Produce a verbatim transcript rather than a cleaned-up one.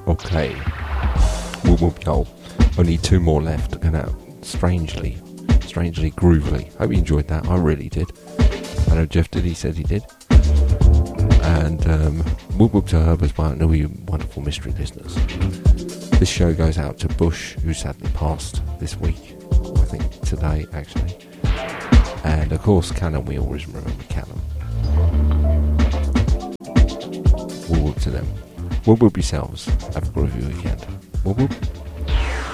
Okay. Whoop whoop yo. Only two more left, and out strangely, strangely groovily. Hope you enjoyed that. I really did. I know Jeff did. He said he did. And um, whoop whoop to Herb as well, and all you wonderful mystery listeners. This show goes out to Bush, who sadly passed this week. I think today, actually. And of course, Callum. We always remember Callum. Whoop whoop to them. Whoop whoop yourselves. Have a groovy weekend. Whoop whoop.